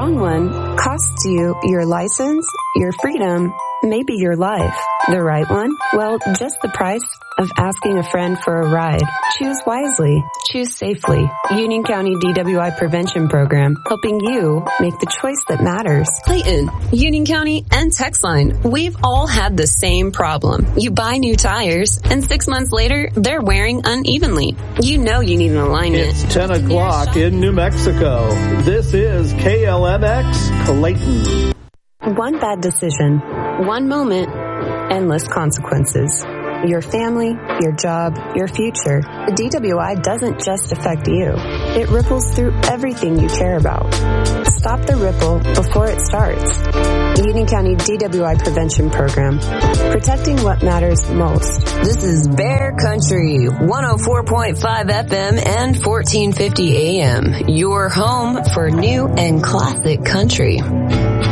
wrong one costs you your license, your freedom, maybe your life. The right one? Well, just the price of asking a friend for a ride. Choose wisely. Choose safely. Union County DWI Prevention Program, helping you make the choice that matters. Clayton, Union County, and Texline, we've all had the same problem. You buy new tires, and 6 months later, they're wearing unevenly. You know you need an alignment. It's 10 o'clock in New Mexico. This is KLMX Clayton. One bad decision, one moment, endless consequences. Your family, your job, your future. The DWI doesn't just affect you. It ripples through everything you care about. Stop the ripple before it starts. Union County DWI Prevention Program. Protecting what matters most. This is Bear Country, 104.5 FM and 1450 AM. Your home for new and classic country.